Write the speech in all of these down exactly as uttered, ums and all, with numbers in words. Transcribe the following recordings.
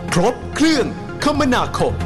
ครบเครื่องคมนาคม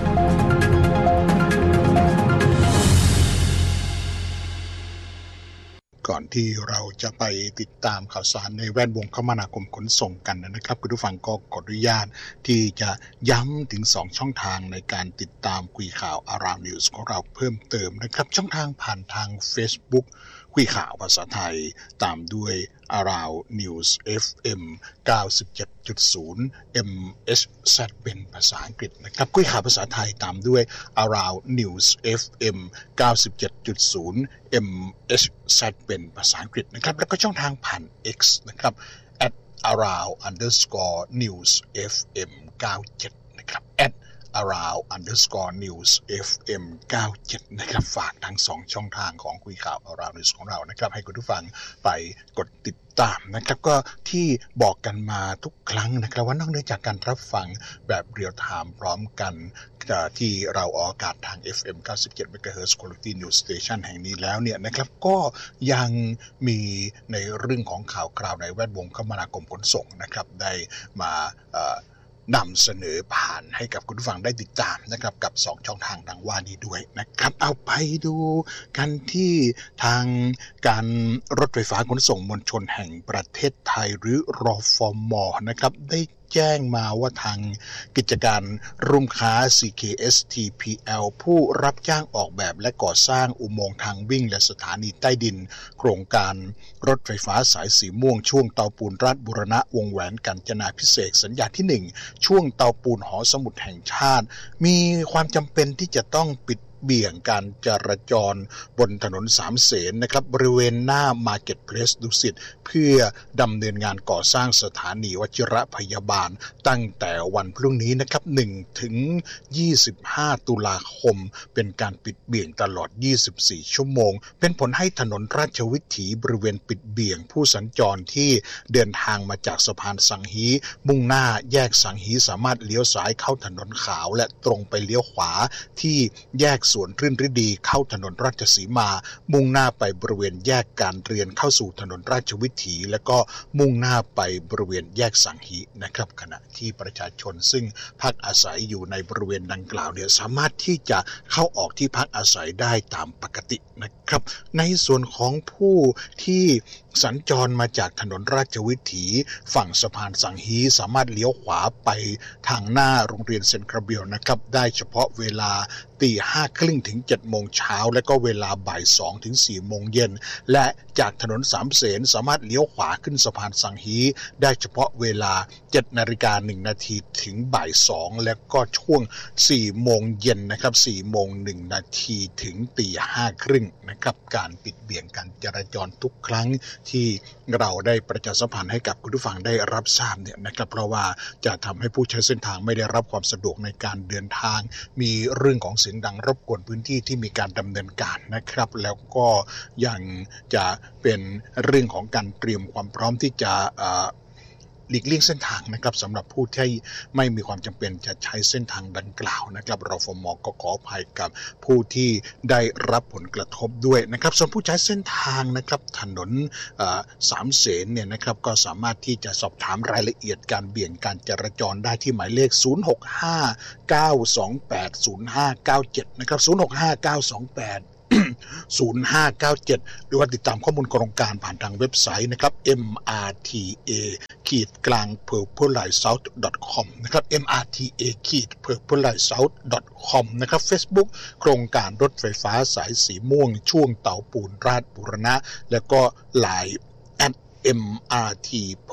ก่อนที่เราจะไปติดตามข่าวสารในแวดวงคมนาคมขนส่งกันนะครับคุณผู้ฟังก็ขออนุญาตที่จะย้ำถึงสองช่องทางในการติดตามคุยข่าว Around News ของเราเพิ่มเติมนะครับช่องทางผ่านทาง Facebook คุยข่าวภาษาไทยตามด้วย Around News เอฟ เอ็ม เก้าสิบเจ็ดจุดศูนย์ เอ็ม เอช ซี เป็นภาษาอังกฤษนะครับคุยข่าวภาษาไทยตามด้วย Around News เอฟ เอ็ม เก้าสิบเจ็ดจุดศูนย์ เอ็ม เอช ซี เป็นภาษาอังกฤษนะครับแล้วก็ช่องทางผ่าน X นะครับ at around underscore news เอฟ เอ็ม เก้าสิบเจ็ดนะครับ at around underscore news เอฟ เอ็ม เก้าสิบเจ็ดนะครับฝากทั้งสองช่องทางของคุยข่าว Around News ของเรานะครับให้คุณผู้ฟังไปกดติดตามนะครับก็ที่บอกกันมาทุกครั้งนะครับว่านอกเหนือจากการรับฟังแบบเรียลไทม์พร้อมกันที่เราออกอากาศทาง เอฟ เอ็ม เก้าสิบเจ็ด เมกะเฮิรตซ์ Quality News Station แห่งนี้แล้วเนี่ยนะครับก็ยังมีในเรื่องของข่าวคราวในแวดวงคมนาคมขนส่งนะครับได้มานำเสนอผ่านให้กับคุณผู้ฟังได้ติดตามนะครับกับสองช่องทางดังว่านี้ด้วยนะครับเอาไปดูกันที่ทางการรถไฟฟ้าขนส่งมวลชนแห่งประเทศไทยหรือรฟม.นะครับได้แจ้งมาว่าทางกิจการร่วมค้า ซี เค เอส ที พี แอล ผู้รับจ้างออกแบบและก่อสร้างอุโมงค์ทางวิ่งและสถานีใต้ดินโครงการรถไฟฟ้าสายสีม่วงช่วงเตาปูนราชบุรณะวงแหวนกาญจนาภิเษกสัญญาที่หนึ่งช่วงเตาปูนหอสมุทรแห่งชาติมีความจำเป็นที่จะต้องปิดเบี่ยงการจราจรบนถนนสามเสนนะครับบริเวณหน้า Marketplace ดุสิตเพื่อดำเนินงานก่อสร้างสถานีวชิรพยาบาลตั้งแต่วันพรุ่งนี้นะครับหนึ่งถึงยี่สิบห้าตุลาคมเป็นการปิดเบี่ยงตลอดยี่สิบสี่ชั่วโมงเป็นผลให้ถนนราชวิถีบริเวณปิดเบี่ยงผู้สัญจรที่เดินทางมาจากสะพานสังฮีมุ่งหน้าแยกสังฮีสามารถเลี้ยวซ้ายเข้าถนนขาวและตรงไปเลี้ยวขวาที่แยกสวนรื่นฤดีเข้าถนนราชสีมามุ่งหน้าไปบริเวณแยกการเรียนเข้าสู่ถนนราชวิถีแล้วก็มุ่งหน้าไปบริเวณแยกสังฮีนะครับขณะที่ประชาชนซึ่งพักอาศัยอยู่ในบริเวณดังกล่าวเนี่ยสามารถที่จะเข้าออกที่พักอาศัยได้ตามปกตินะครับในส่วนของผู้ที่สัญจรมาจากถนนราชวิถีฝั่งสะพานสังฮีสามารถเลี้ยวขวาไปทางหน้าโรงเรียนเซนต์คาเบียลนะครับได้เฉพาะเวลาตีห้าครึ่งถึงเจ็ดโมงเช้าและก็เวลาบ่ายสองถึงสี่โมงเย็นและจากถนนสามเสนสามารถเลี้ยวขวาขึ้นสะพานสังฮีได้เฉพาะเวลาเจ็ดนาฬิกาหนึ่งนาทีถึงบ่ายสองและก็ช่วงสี่โมงเย็นนะครับสี่โมงหนึ่งนาทีถึงตีห้าครึ่งนะครับการปิดเบี่ยงการจราจรทุกครั้งที่เราได้ประชาสัมพันธ์ให้กับคุณผู้ฟังได้รับทราบเนี่ยนะครับเพราะว่าจะทำให้ผู้ใช้เส้นทางไม่ได้รับความสะดวกในการเดินทางมีเรื่องของเสียงดังรบกวนพื้นที่ที่มีการดำเนินการนะครับแล้วก็ยังจะเป็นเรื่องของการเตรียมความพร้อมที่จะหลีกเลี่ยงเส้นทางนะครับสำหรับผู้ที่ไม่มีความจำเป็นจะใช้เส้นทางดังกล่าวนะครับรฟม.ก็ขออภัยกับผู้ที่ได้รับผลกระทบด้วยนะครับส่วนผู้ใช้เส้นทางนะครับถนนสามเสนเนี่ยนะครับก็สามารถที่จะสอบถามรายละเอียดการเบี่ยงการจราจรได้ที่หมายเลขศูนย์ หก ห้า เก้า สอง แปด ศูนย์ ห้า เก้า เจ็ดนะครับศูนย์ หก ห้า เก้า สอง แปดศูนย์ ห้า เก้า เจ็ดหรือว่าติดตามข้อมูลโครงการผ่านทางเว็บไซต์นะครับ เอ็ม อาร์ ที เอ ขีดกลาง เพอร์เพลไลท์เซาท์ ดอท คอม นะครับ เอ็ม อาร์ ที เอ ขีด เพอร์เพลไลท์เซาท์ ดอท คอม นะครับ Facebook โครงการรถไฟฟ้าสายสีม่วงช่วงเตาปูนราชบุรณะแล้วก็ ไลน์ แอท เอ็ม อาร์ ที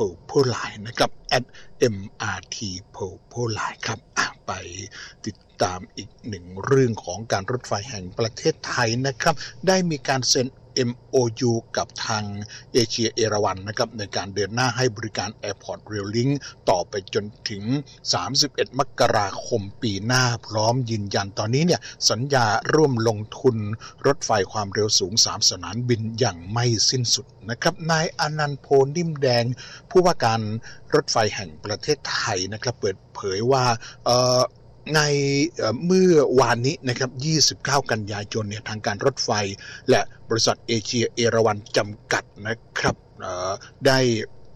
Purple นะครับ แอท เอ็ม อาร์ ที Purple ครับไปติดตามอีกหนึ่งเรื่องของการรถไฟแห่งประเทศไทยนะครับได้มีการเซ็น เอ็ม โอ ยู กับทางเอเชียเอราวัณนะครับในการเดินหน้าให้บริการ Airport Rail Link ต่อไปจนถึงสามสิบเอ็ดมกราคมปีหน้าพร้อมยืนยันตอนนี้เนี่ยสัญญาร่วมลงทุนรถไฟความเร็วสูงสามสนามบินอย่างไม่สิ้นสุดนะครับนายอนันต์โพนิ่มแดงผู้ว่าการรถไฟแห่งประเทศไทยนะครับเปิดเผยว่าเอ่อในเมื่อวานนี้นะครับยี่สิบเก้ากันยายนเนี่ยทางการรถไฟและบริษัทเอเชียเอราวัณจำกัดนะครับได้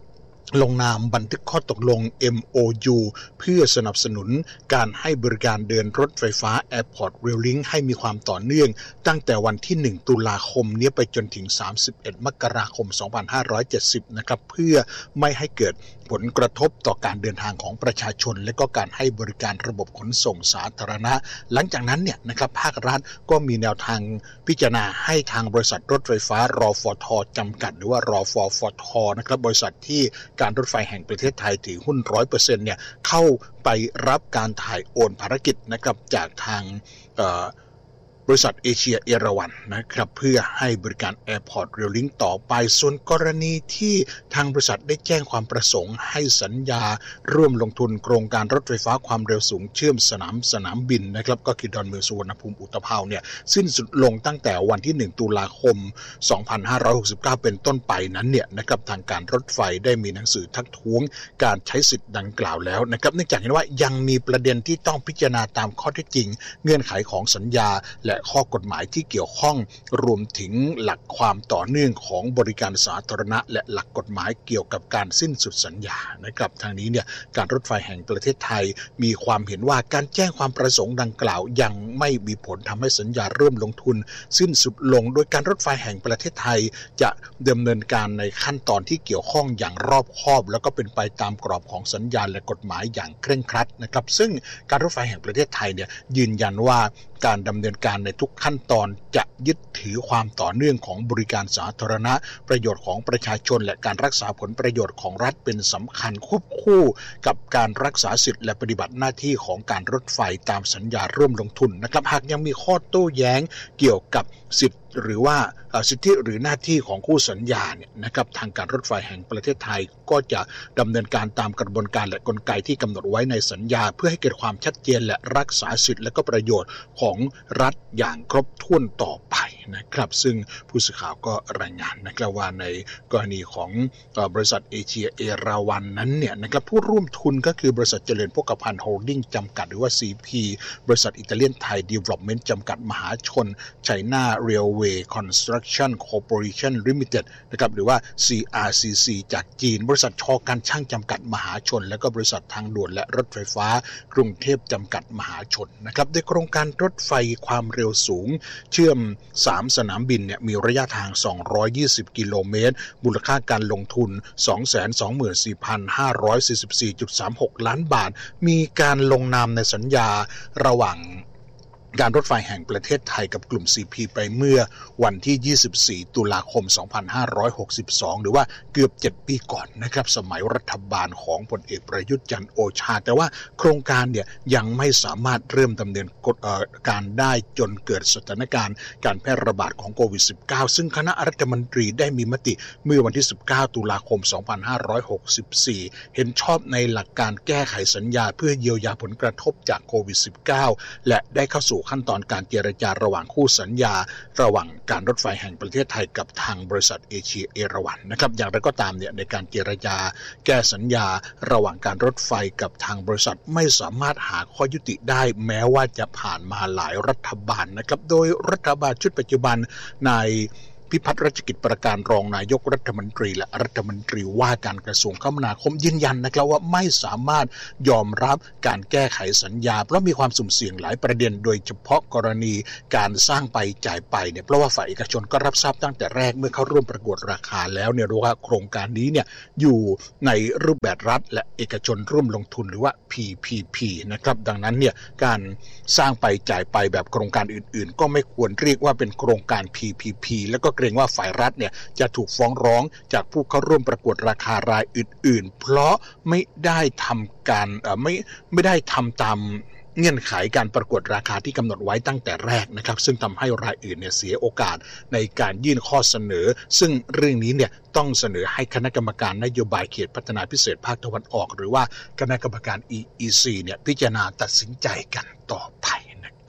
ลงนามบันทึกข้อตกลง เอ็ม โอ ยู เพื่อสนับสนุนการให้บริการเดินรถไฟฟ้า Airport Rail Link ให้มีความต่อเนื่องตั้งแต่วันที่หนึ่งตุลาคมนี้ไปจนถึงสามสิบเอ็ดมกราคมสองพันห้าร้อยเจ็ดสิบนะครับเพื่อไม่ให้เกิดผลกระทบต่อการเดินทางของประชาชนและก็การให้บริการระบบขนส่งสาธารณะหลังจากนั้นเนี่ยนะครับภาครัฐก็มีแนวทางพิจารณาให้ทางบริษัทรถไฟฟ้ารฟท.จำกัดหรือว่ารฟฟท.นะครับบริษัทที่การรถไฟแห่งประเทศไทยถือหุ้น ร้อยเปอร์เซ็นต์ เนี่ยเข้าไปรับการถ่ายโอนภารกิจนะครับจากทางบริษัทเอเชียเอราวัณนะครับเพื่อให้บริการ Airport Rail Link ต่อไปส่วนกรณีที่ทางบริษัทได้แจ้งความประสงค์ให้สัญญาร่วมลงทุนโครงการรถไฟฟ้าความเร็วสูงเชื่อมสนามสนามบินนะครับก็คือดอนเมืองสุวรรณภูมิอุตภาวเนี่ยสิ้นสุดลงตั้งแต่วันที่หนึ่งตุลาคมสองพันห้าร้อยหกสิบเก้าเป็นต้นไปนั้นเนี่ยนะครับทางการรถไฟได้มีหนังสือทักท้วงการใช้สิทธิ์ดังกล่าวแล้วนะครับเนื่องจากเห็นว่ายังมีประเด็นที่ต้องพิจารณาตามข้อเท็จจริงเงื่อนไขของสัญญาและข้อกฎหมายที่เกี่ยวข้องรวมถึงหลักความต่อเนื่องของบริการสาธารณะและหลักกฎหมายเกี่ยวกับการสิ้นสุดสัญญานะครับทางนี้เนี่ยการรถไฟแห่งประเทศไทยมีความเห็นว่าการแจ้งความประสงค์ดังกล่าวยังไม่มีผลทำให้สัญญาเริ่มลงทุนสิ้นสุดลงโดยการรถไฟแห่งประเทศไทยจะดำเนินการในขั้นตอนที่เกี่ยวข้องอย่างรอบคอบแล้วก็เป็นไปตามกรอบของสัญญาและกฎหมายอย่างเคร่งครัดนะครับซึ่งการรถไฟแห่งประเทศไทยเนี่ยยืนยันว่าการดำเนินการในทุกขั้นตอนจะยึดถือความต่อเนื่องของบริการสาธารณะประโยชน์ของประชาชนและการรักษาผลประโยชน์ของรัฐเป็นสำคัญควบคู่กับการรักษาสิทธิและปฏิบัติหน้าที่ของการรถไฟตามสัญญาร่วมลงทุนนะครับหากยังมีข้อโต้แย้งเกี่ยวกับสิทธิหรือว่าสิทธิหรือหน้าที่ของคู่สัญญาเนี่ยนะครับทางการรถไฟแห่งประเทศไทยก็จะดำเนินการตามกระบวนการและกลไกที่กำหนดไว้ในสัญญาเพื่อให้เกิดความชัดเจนและรักษาสิทธิและก็ประโยชน์ของรัฐอย่างครบถ้วนต่อไปนะครับซึ่งผู้สื่อข่าวก็รายงานนะครับว่าในกรณีของบริษัทเอเชียเอราวัณนั้นเนี่ยนะครับผู้ร่วมทุนก็คือบริษัทเจริญโภคภัณฑ์โฮลดิ้งจำกัดหรือว่า ซี พี บริษัทอิตาเลียนไทยดีเวล็อปเมนต์จำกัดมหาชนไชน่าเรลเวย์คอนสตรัคชั่นคอร์ปอเรชั่นลิมิเต็ดนะครับหรือว่า ซี อาร์ ซี ซี จากจีนบริษัทชอการช่างจำกัดมหาชนและก็บริษัททางด่วนและรถไฟฟ้ากรุงเทพจำกัดมหาชนนะครับโดยโครงการรถไฟความเร็วสูงเชื่อมสามสนามบินเนี่ยมีระยะทางสองร้อยยี่สิบกิโลเมตรมูลค่าการลงทุน สองแสนสองหมื่นสี่พันห้าร้อยสี่สิบสี่จุดสามหก ล้านบาทมีการลงนามในสัญญาระหว่างการรถไฟแห่งประเทศไทยกับกลุ่ม ซี พี ไปเมื่อวันที่ยี่สิบสี่ตุลาคมสองพันห้าร้อยหกสิบสองหรือว่าเกือบเจ็ดปีก่อนนะครับสมัยรัฐบาลของพลเอกประยุทธ์จันทร์โอชาแต่ว่าโครงการเนี่ยยังไม่สามารถเริ่มดำเนินการได้จนเกิดสถานการณ์การแพร่ระบาดของโควิด สิบเก้า ซึ่งคณะรัฐมนตรีได้มีมติเมื่อวันที่สิบเก้าตุลาคมสองพันห้าร้อยหกสิบสี่เห็นชอบในหลักการแก้ไขสัญญาเพื่อเยียวยาผลกระทบจากโควิด สิบเก้า และได้เข้าสู่ขั้นตอนการเจรจาระหว่างคู่สัญญาระหว่างการรถไฟแห่งประเทศไทยกับทางบริษัทเอเชียเอราวัณนะครับอย่างไรก็ตามเนี่ยในการเจรจาแก้สัญญาระหว่างการรถไฟกับทางบริษัทไม่สามารถหาข้อยุติได้แม้ว่าจะผ่านมาหลายรัฐบาลนะครับโดยรัฐบาลชุดปัจจุบันในพิพัฒน์รัชกิจประการรองนายกรัฐมนตรีและรัฐมนตรีว่าการกระทรวงคมนาคมยืนยันนะครับว่าไม่สามารถยอมรับการแก้ไขสัญญาเพราะมีความสุ่มเสี่ยงหลายประเด็นโดยเฉพาะกรณีการสร้างไปจ่ายไปเนี่ยเพราะว่าฝ่ายเอกชนก็รับทราบตั้งแต่แรกเมื่อเข้าร่วมประกวดราคาแล้วเนี่ยรู้ว่าโครงการนี้เนี่ยอยู่ในรูปแบบรัฐและเอกชนร่วมลงทุนหรือว่า พี พี พี นะครับดังนั้นเนี่ยการสร้างไปจ่ายไปแบบโครงการอื่นๆก็ไม่ควรเรียกว่าเป็นโครงการ พี พี พี แล้วก็เกรงว่าฝ่ายรัฐเนี่ยจะถูกฟ้องร้องจากผู้เข้าร่วมประกวดราคารายอื่นๆเพราะไม่ได้ทำการเอ่อไม่ไม่ได้ทำตามเงื่อนไขการประกวดราคาที่กำหนดไว้ตั้งแต่แรกนะครับซึ่งทำให้รายอื่นเนี่ยเสียโอกาสในการยื่นข้อเสนอซึ่งเรื่องนี้เนี่ยต้องเสนอให้คณะกรรมการนโยบายเขตพัฒนาพิเศษภาคตะวันออกหรือว่าคณะกรรมการ อี อี ซี เนี่ยพิจารณาตัดสินใจกันต่อไปนะค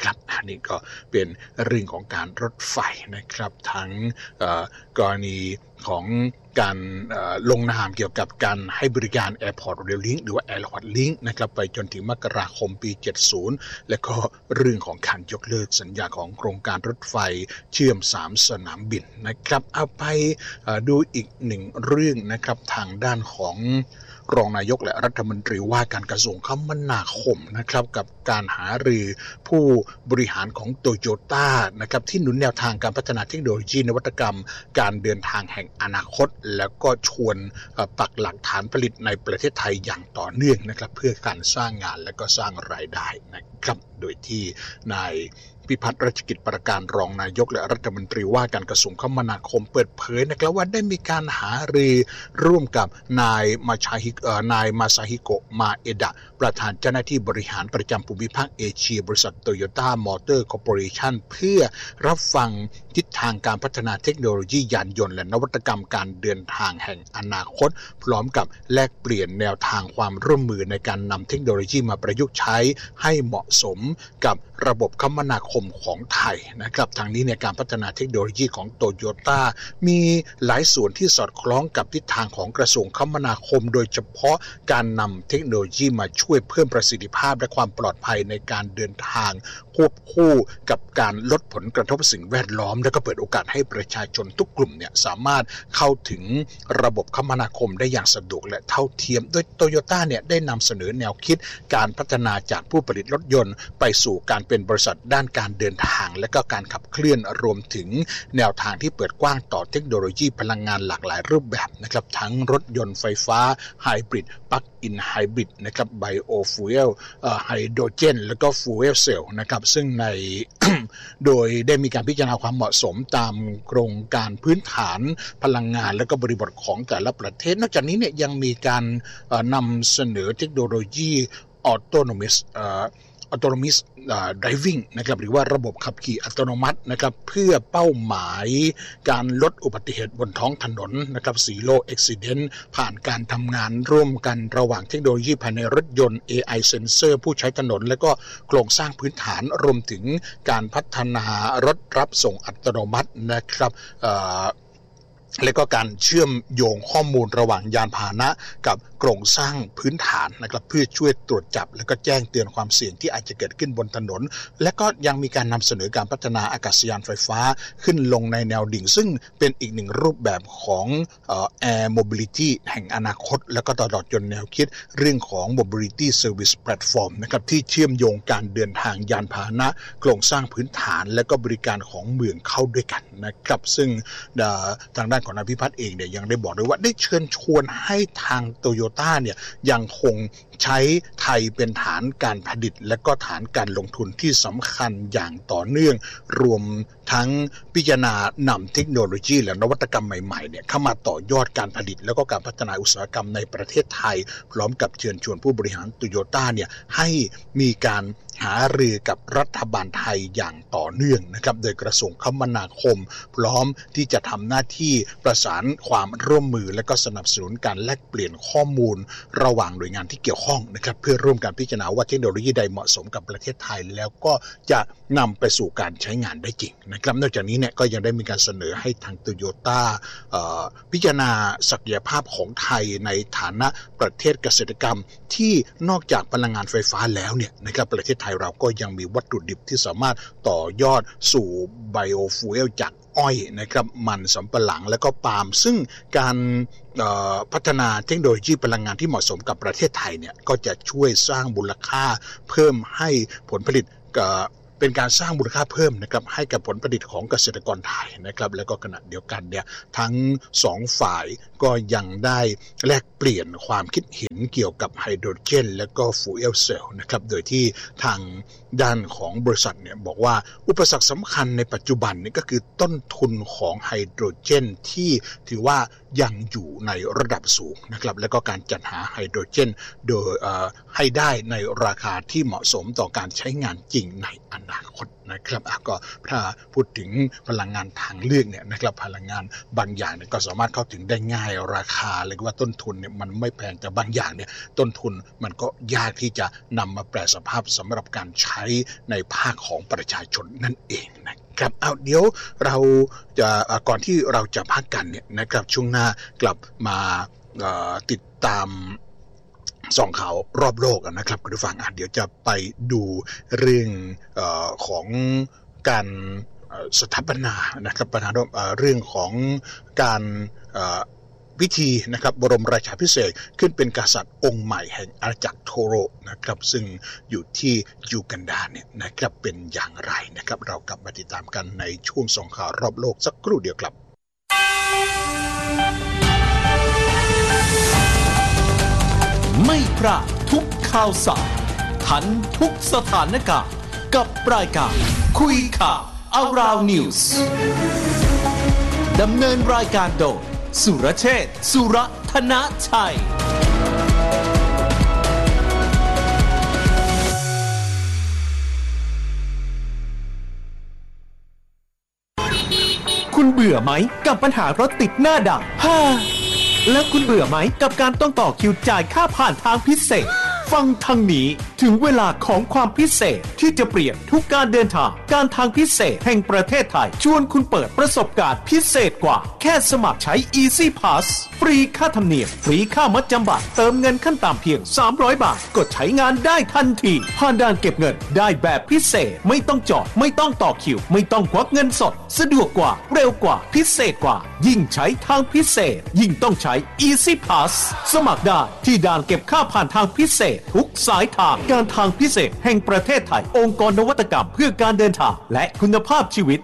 นะครับอันนี้ก็เป็นเรื่องของการรถไฟนะครับทั้งกรณีของการลงนามเกี่ยวกับการให้บริการ Airport Rail Link หรือว่า Airport Link นะครับไปจนถึงมกราคมปีเจ็ดสิบและก็เรื่องของการยกเลิกสัญญาของโครงการรถไฟเชื่อมสามสนามบินนะครับเอาไปดูอีกหนึ่งเรื่องนะครับทางด้านของรองนายกและรัฐมนตรีว่าการกระทรวงคมนาคมนะครับกับการหารือผู้บริหารของโตโยต้านะครับที่หนุนแนวทางการพัฒนาเทคโนโลยีนวัตกรรมการเดินทางแห่งอนาคตแล้วก็ชวนปักหลักฐานผลิตในประเทศไทยอย่างต่อเนื่องนะครับเพื่อการสร้างงานและก็สร้างรายได้นะครับโดยที่นายพิพัฒน์รัชกิจประการรองนายกและรัฐมนตรีว่าการกระทรวงคมนาคมเปิดเผยนะครับว่าได้มีการหารือร่วมกับนายมาชาฮิเอ่อนายมาซาฮิโกะมาเอดะประธานเจ้าหน้าที่บริหารประจำภูมิภาคเอเชียบริษัทโตโยต้ามอเตอร์คอร์ปอเรชั่นเพื่อรับฟังทิศทางการพัฒนาเทคโนโลยียานยนต์และนวัตกรรมการเดินทางแห่งอนาคตพร้อมกับแลกเปลี่ยนแนวทางความร่วมมือในการนำเทคโนโลยีมาประยุกต์ใช้ให้เหมาะสมกับระบบคมนาคมของไทยนะครับทางนี้ในการพัฒนาเทคโนโลยีของโตโยต้ามีหลายส่วนที่สอดคล้องกับทิศทางของกระทรวงคมนาคมโดยเฉพาะการนำเทคโนโลยีมาช่วยเพิ่มประสิทธิภาพและความปลอดภัยในการเดินทางควบคู่กับการลดผลกระทบสิ่งแวดล้อมและก็เปิดโอกาสให้ประชาชนทุกกลุ่มเนี่ยสามารถเข้าถึงระบบคมนาคมได้อย่างสะดวกและเท่าเทียมโดยโตโยต้าเนี่ยได้นำเสนอแนวคิดการพัฒนาจากผู้ผลิตรถยนต์ไปสู่การเป็นบริษัทด้านการเดินทางและก็การขับเคลื่อนรวมถึงแนวทางที่เปิดกว้างต่อเทคโนโลยีพลังงานหลากหลายรูปแบบนะครับทั้งรถยนต์ไฟฟ้าไฮบริดปลั๊กอินไฮบริดนะครับไบโอฟูเอลไฮโดรเจนแล้วก็ฟูเอลเซลล์นะครับซึ่งใน โดยได้มีการพิจารณาความเหมาะสมตามโครงการพื้นฐานพลังงานและก็บริบทของแต่ละประเทศนอกจากนี้เนี่ยยังมีการนำเสนอเทคโนโลยีออโตโนมัสautonomous driving นะครับหรือว่าระบบขับขี่อัตโนมัตินะครับเพื่อเป้าหมายการลดอุบัติเหตุบนท้องถนนนะครับ Zero Accident ผ่านการทำงานร่วมกันระหว่างเทคโนโลยีภายในรถยนต์ เอ ไอ Sensor ผู้ใช้ถนนและก็โครงสร้างพื้นฐานรวมถึงการพัฒนารถรับส่งอัตโนมัตินะครับและก็การเชื่อมโยงข้อมูลระหว่างยานพาหนะกับโครงสร้างพื้นฐานนะครับเพื่อช่วยตรวจจับและก็แจ้งเตือนความเสี่ยงที่อาจจะเกิดขึ้นบนถนนและก็ยังมีการนำเสนอการพัฒนาอากาศยานไฟฟ้าขึ้นลงในแนวดิ่งซึ่งเป็นอีกหนึ่งรูปแบบของเอ่อ Air Mobility แห่งอนาคตและก็ตลอดจนแนวคิดเรื่องของ Mobility Service Platform นะครับที่เชื่อมโยงการเดินทางยานพาหนะโครงสร้างพื้นฐานและก็บริการของเมืองเข้าด้วยกันนะครับซึ่งทางด้านของนายพิพัฒน์เองเนี่ยยังได้บอกด้วยว่าได้เชิญชวนให้ทางโตโยต้าเนี่ยยังคงใช้ไทยเป็นฐานการผลิตและก็ฐานการลงทุนที่สำคัญอย่างต่อเนื่องรวมทั้งพิจารณานำเทคโนโลยีและนวัตกรรมใหม่ๆเนี่ยเข้ามาต่อยอดการผลิตแล้วก็การพัฒนาอุตสาหกรรมในประเทศไทยพร้อมกับเชิญชวนผู้บริหารโตโยต้าเนี่ยให้มีการหารือกับรัฐบาลไทยอย่างต่อเนื่องนะครับโดยกระทรวงคมนาคมพร้อมที่จะทำหน้าที่ประสานความร่วมมือและก็สนับสนุนการแลกเปลี่ยนข้อมูลระหว่างหน่วยงานที่เกี่ยวข้องนะครับเพื่อร่วมกันพิจารณาว่าเทคโนโลยีใดเหมาะสมกับประเทศไทยแล้วก็จะนำไปสู่การใช้งานได้จริงนะครับนอกจากนี้เนี่ยก็ยังได้มีการเสนอให้ทางโตโยต้าพิจารณาศักยภาพของไทยในฐานะประเทศเกษตรกรรมที่นอกจากพลังงานไฟฟ้าแล้วเนี่ยนะครับประเทศไทยเราก็ยังมีวัตถุดิบที่สามารถต่อยอดสู่ไบโอฟูเอลจากอ้อยนะครับมันสำปะหลังและก็ปาล์มซึ่งการพัฒนาเทคโนโลยีพลังงานที่เหมาะสมกับประเทศไทยเนี่ยก็จะช่วยสร้างมูลค่าเพิ่มให้ผลผลิตเป็นการสร้างมูลค่าเพิ่มนะครับให้กับผลผลิตของเกษตรกรไทยนะครับแล้วก็ขณะเดียวกันเนี่ยทั้งสองฝ่ายก็ยังได้แลกเปลี่ยนความคิดเห็นเกี่ยวกับไฮโดรเจนและก็ฟูเอลเซลล์นะครับโดยที่ทางด้านของบริษัทเนี่ยบอกว่าอุปสรรคสำคัญในปัจจุบันนี่ก็คือต้นทุนของไฮโดรเจนที่ถือว่ายังอยู่ในระดับสูงนะครับแล้วก็การจัดหาไฮโดรเจนโดยให้ได้ในราคาที่เหมาะสมต่อการใช้งานจริงในอนาคตนะครับก็ถ้าพูดถึงพลังงานทางเลือกเนี่ยนะครับพลังงานบางอย่างเนี่ยก็สามารถเข้าถึงได้ง่ายราคาหรือว่าต้นทุนเนี่ยมันไม่แพงแต่บางอย่างเนี่ยต้นทุนมันก็ยากที่จะนำมาแปลสภาพสำหรับการใช้ในภาคของประชาชนนั่นเองนะครับเอาเดี๋ยวเราจะก่อนที่เราจะพักกันเนี่ยนะครับช่วงหน้ากลับมาติดตามส่องข่าวรอบโลกนะครับคุณผู้ฟังเดี๋ยวจะไปดูเรื่องเอ่อของการสถาปนานะครับปัญหาเรื่องของการพิธีนะครับบรมราชาภิเษกขึ้นเป็นกษัตริย์องค์ใหม่แห่งอาณาจักรโทโรนะครับซึ่งอยู่ที่ยูกันดาเนี่ยนะครับเป็นอย่างไรนะครับเรากลับมาติดตามกันในช่วงส่องข่าวรอบโลกสักครู่เดียวครับไม่พลาดทุกข่าวสารทันทุกสถานการณ์กับรายการคุยข่าว Around News ดำเนินรายการโดยสุรเชษฐ์สุรธนชัยคุณเบื่อไหมกับปัญหารถติดหน้าด่านฮ่าแล้วคุณเบื่อไหมกับการต้องต่อคิวจ่ายค่าผ่านทางพิเศษฟังทางนี้ถึงเวลาของความพิเศษที่จะเปลี่ยนทุกการเดินทางการทางพิเศษแห่งประเทศไทยชวนคุณเปิดประสบการณ์พิเศษกว่าแค่สมัครใช้ Easy Pass ฟรีค่าธรรมเนียมฟรีค่ามัดจำบัตรเติมเงินขั้นต่ำเพียงสามร้อยบาทกดใช้งานได้ทันทีผ่านด่านเก็บเงินได้แบบพิเศษไม่ต้องจอดไม่ต้องต่อคิวไม่ต้องควักเงินสดสะดวกกว่าเร็วกว่าพิเศษกว่ายิ่งใช้ทางพิเศษยิ่งต้องใช้ Easy Pass สมัครได้ที่ด่านเก็บค่าผ่านทางพิเศษทุกสายทางการทางพิเศษแห่งประเทศไทยองค์กรนวัตกรรมเพื่อการเดินทางและคุณภาพชีวิต